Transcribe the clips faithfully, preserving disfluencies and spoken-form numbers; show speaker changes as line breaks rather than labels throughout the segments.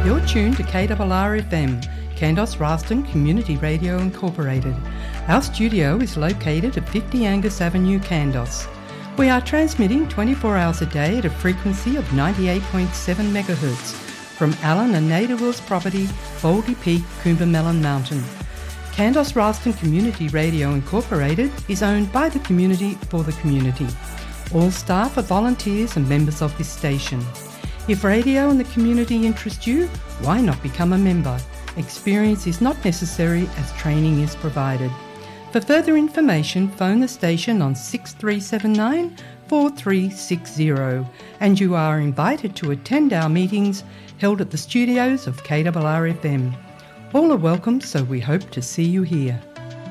You're tuned to K R R F M, Kandos Ralston Community Radio Incorporated. Our studio is located at fifty Angus Avenue, Kandos. We are transmitting twenty-four hours a day at a frequency of ninety-eight point seven megahertz from Alan and Nada Will's property, Baldy Peak, Coombermelon Mountain. Kandos Ralston Community Radio Incorporated is owned by the community for the community. All staff are volunteers and members of this station. If radio and the community interest you, why not become a member? Experience is not necessary as training is provided. For further information, phone the station on six three seven nine, four three six zero and you are invited to attend our meetings held at the studios of K R R F M. All are welcome, so we hope to see you here.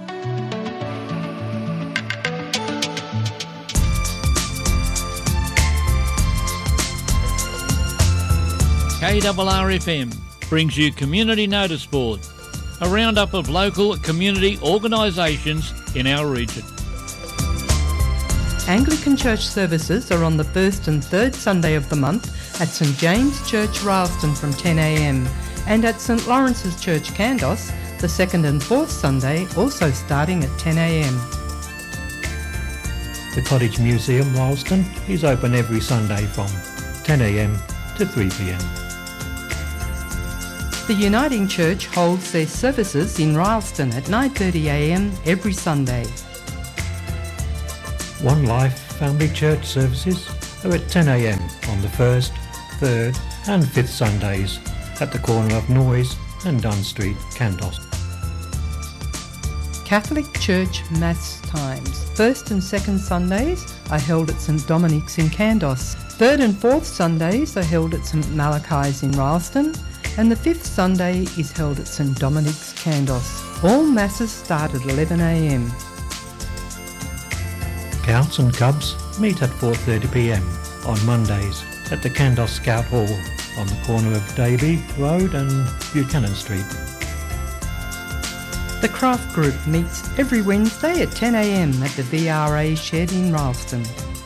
K R R F M brings you Community Notice Board, a roundup of local community organisations in our region.
Anglican church services are on the first and third Sunday of the month at St James Church Ralston from ten a m and at St Lawrence's Church Kandos the second and fourth Sunday, also starting at ten a m.
The Cottage Museum Ralston is open every Sunday from ten a m to three p m.
The Uniting Church holds their services in Ralston at nine thirty a m every Sunday.
One Life Family Church services are at ten a m on the first, third and fifth Sundays at the corner of Noyes and Dunn Street, Kandos.
Catholic Church Mass times. First and second Sundays are held at St Dominic's in Kandos. Third and fourth Sundays are held at St Malachi's in Ralston, and the fifth Sunday is held at St Dominic's, Kandos. All masses start at eleven a m.
Scouts and Cubs meet at four thirty p m on Mondays at the Kandos Scout Hall on the corner of Davey Road and Buchanan Street.
The Craft Group meets every Wednesday at ten a m at the V R A shed in Ralston.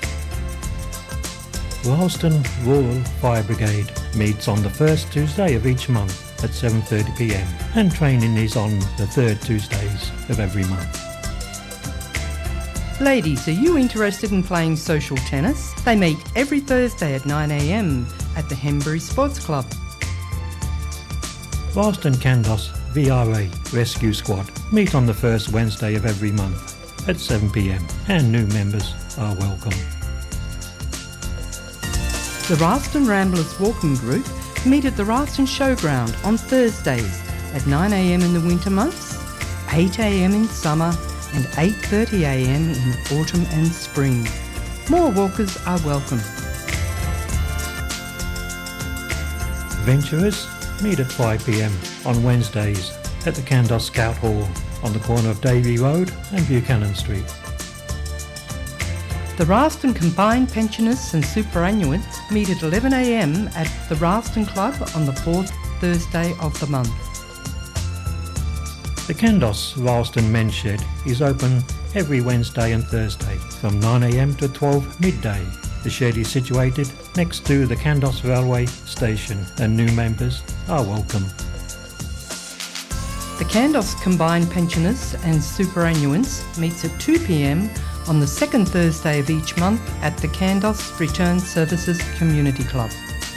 Ralston Rural Fire Brigade meets on the first Tuesday of each month at seven thirty p m and training is on the third Tuesdays of every month.
Ladies, are you interested in playing social tennis? They meet every Thursday at nine a m at the Hembury Sports Club.
Ralston Kandos V R A Rescue Squad meet on the first Wednesday of every month at seven p m and new members are welcome.
The Ralston Ramblers Walking Group meet at the Ralston Showground on Thursdays at nine a m in the winter months, eight a m in summer and eight thirty a m in autumn and spring. More walkers are welcome.
Venturers meet at five p m on Wednesdays at the Kandos Scout Hall on the corner of Davey Road and Buchanan Street.
The Ralston Combined Pensioners and Superannuants meet at eleven a m at the Ralston Club on the fourth Thursday of the month.
The Kandos Ralston Men's Shed is open every Wednesday and Thursday from nine a m to twelve midday. The shed is situated next to the Kandos Railway Station and new members are welcome.
The Kandos Combined Pensioners and Superannuants meets at two p m on the second Thursday of each month at the Kandos Return Services Community Club.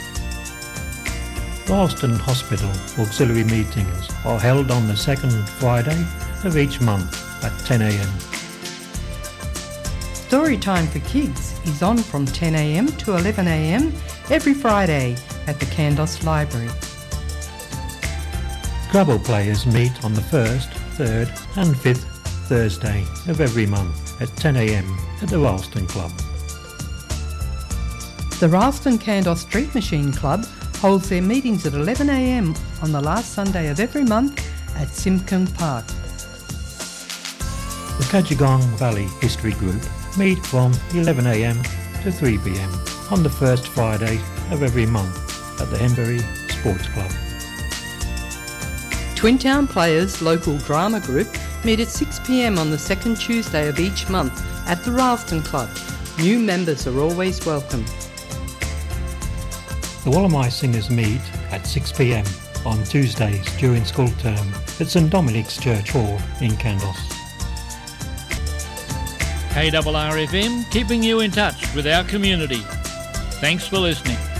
Ralston Hospital auxiliary meetings are held on the second Friday of each month at ten a m.
Story time for kids is on from ten a m to eleven a m every Friday at the Kandos Library.
Scrabble players meet on the first, third and fifth Thursday of every month at ten a m at the Ralston Club.
The Ralston Kandos Street Machine Club holds their meetings at eleven a m on the last Sunday of every month at Simkin Park.
The Kajagong Valley History Group meet from eleven a m to three p m on the first Friday of every month at the Hembury Sports Club.
Twin Town Players Local Drama Group meet at six p m on the second Tuesday of each month at the Ralston Club. New members are always welcome.
The Wallamai Singers meet at six p m on Tuesdays during school term at St Dominic's Church Hall in Kandos.
K R R F M, keeping you in touch with our community. Thanks for listening.